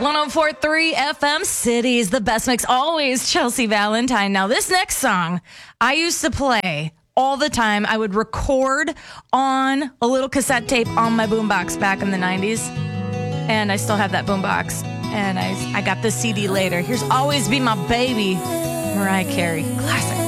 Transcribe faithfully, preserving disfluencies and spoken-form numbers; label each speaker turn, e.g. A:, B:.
A: one oh four point three F M City's the best mix, always Chelsea Valentine. Now, this next song I used to play all the time. I would record on a little cassette tape on my boombox back in the nineties. And I still have that boombox. And I, I got the C D later. Here's Always Be My Baby, Mariah Carey. Classic.